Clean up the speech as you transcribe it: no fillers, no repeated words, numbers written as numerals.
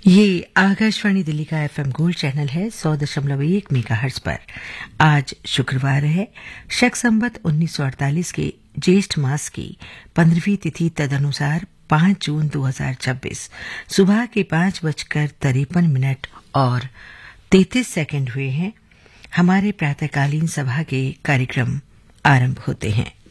ये आकाशवाणी दिल्ली का FM gold channel है 100.1 मेगाहर्ट्ज पर। आज शुक्रवार है, शक संवत 1948 के ज्येष्ठ मास की 15वीं तिथि तदनुसार 5 जून 2026 सुबह के 5:53 और 33 सेकंड हुए हैं। हमारे प्रातःकालीन सभा के कार्यक्रम आरंभ होते हैं।